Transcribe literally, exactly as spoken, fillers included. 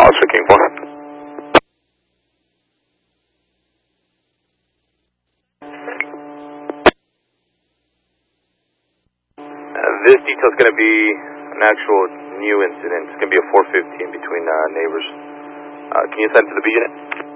Dallas for King four. Uh, this detail is going to be an actual new incident. It's going to be a four fifteen between uh, neighbors. Uh, can you send to the B unit?